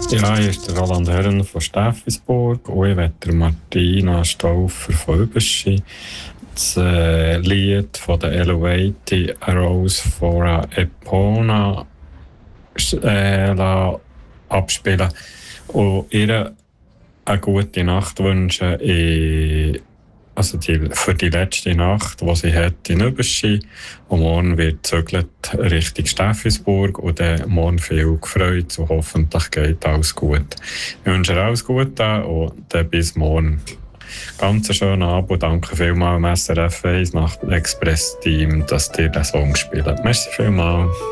Ja, hier ist der Roland Hörner von Steffisburg und ich werde der Martina Stauffer von Überschi das Lied von der Elevated Arose for a Epona abspielen und ihr eine gute Nacht wünschen für die letzte Nacht, die sie hat in Überschi. Und morgen wird zügelt Richtung Steffisburg und dann morgen viel gefreut und hoffentlich geht alles gut. Ich wünsche dir alles Gute und dann bis morgen. Ganz schönen Abend und danke vielmals am SRF 1 Nacht Express Team, dass ihr den Song spielt. Merci vielmals.